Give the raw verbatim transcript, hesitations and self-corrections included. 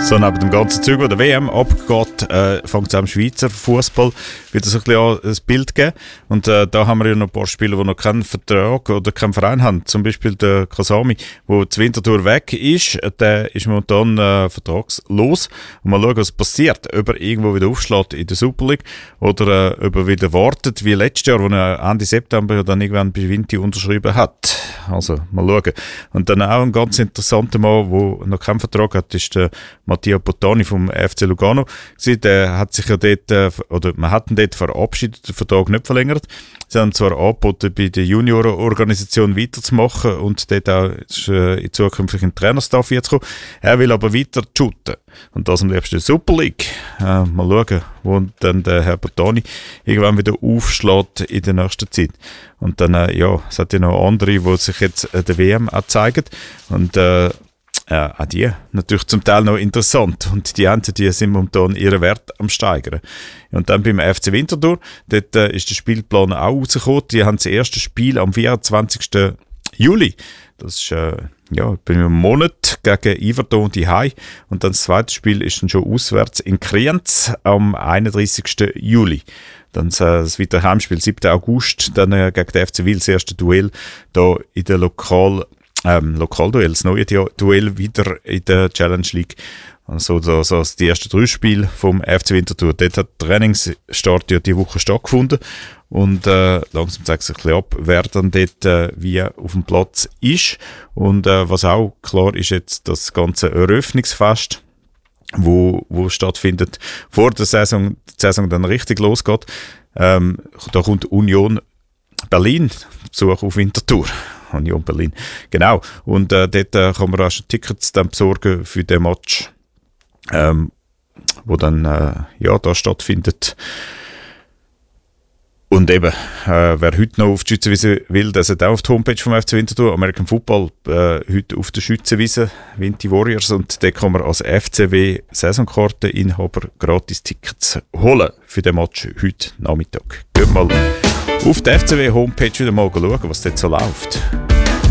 So, neben dem ganzen Zeug, wo der W M abgeht, äh, fängt es am Schweizer Fußball wieder so ein bisschen an, ein Bild geben. Und äh, da haben wir ja noch ein paar Spieler, die noch keinen Vertrag oder keinen Verein haben. Zum Beispiel der Kasami, der zur Winterthur weg ist. Der ist momentan äh, vertragslos. Und mal schauen, was passiert. Ob er irgendwo wieder aufschlägt in der Super League oder äh, ob er wieder wartet, wie letztes Jahr, wo er Ende September dann irgendwann bei Vinti unterschrieben hat. Also, mal schauen. Und dann auch ein ganz interessanter Mann, der noch keinen Vertrag hat, ist der Mattia Bottani vom F C Lugano. Der hat sich ja dort, äh, oder man hat ihn dort verabschiedet, den Vertrag nicht verlängert. Sie haben zwar angeboten, bei der Juniorenorganisation weiterzumachen und dort auch äh, zukünftig in den Trainerstaff jetzt kommen. Er will aber weiter shooten. Und das am liebsten Super League. Äh, mal schauen, wo dann der Herr Bottani irgendwann wieder aufschlägt in der nächsten Zeit. Und dann, äh, ja, es hat ja noch andere, die sich jetzt äh, der W M auch zeigen. Und äh, Äh, auch die natürlich zum Teil noch interessant. Und die einen, die sind momentan ihren Wert am steigern. Und dann beim F C Winterthur, dort äh, ist der Spielplan auch rausgekommen. Die haben das erste Spiel am vierundzwanzigsten Juli. Das ist äh, ja, bei einem Monat gegen Yverdon die Hai. Und dann das zweite Spiel ist dann schon auswärts in Kriens am einunddreißigsten Juli. Dann das, äh, das weitere Heimspiel, siebten August, dann äh, gegen den F C Wil, das erste Duell da in der Lokal Ähm, Lokalduell, das neue Duell wieder in der Challenge League. Also das, das die ersten drei Spiele vom F C Winterthur. Dort hat der Trainingsstart ja diese Woche stattgefunden. Und äh, langsam zeigt sich ein bisschen ab, wer dann dort äh, wie auf dem Platz ist. Und äh, was auch klar ist jetzt, das ganze Eröffnungsfest, wo, wo stattfindet, vor der Saison, die Saison dann richtig losgeht. Ähm, da kommt Union Berlin, Besuch auf Winterthur. Union Berlin. Genau. Und äh, dort äh, kann man auch schon Tickets dann besorgen für den Match, ähm, wo dann äh, ja, da stattfindet. Und eben, äh, wer heute noch auf die Schützenwiese will, der hat auch auf die Homepage vom F C Winterthur, American Football, äh, heute auf der Schützenwiese, Vinti Warriors, und da kann man als F C W-Saisonkarteninhaber gratis Tickets holen für den Match heute Nachmittag. Geht mal auf der F C W-Homepage wieder mal schauen, was dort so läuft.